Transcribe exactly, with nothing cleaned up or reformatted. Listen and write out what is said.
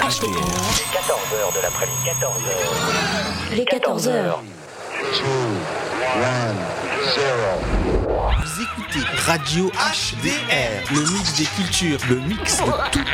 H D R. quatorze heures de l'après-midi, quatorze heures. Les quatorze heures. Vous écoutez Radio H D R, le mix des cultures, le mix de toutes